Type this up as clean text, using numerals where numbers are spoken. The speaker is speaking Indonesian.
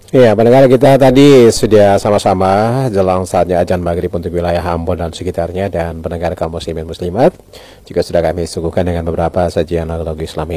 Iya, pendengar kita tadi sudah sama-sama jelang saatnya azan maghrib untuk wilayah Ambon dan sekitarnya, dan pendengar kaum muslimin muslimat juga sudah kami suguhkan dengan beberapa sajian lagu-lagu Islami.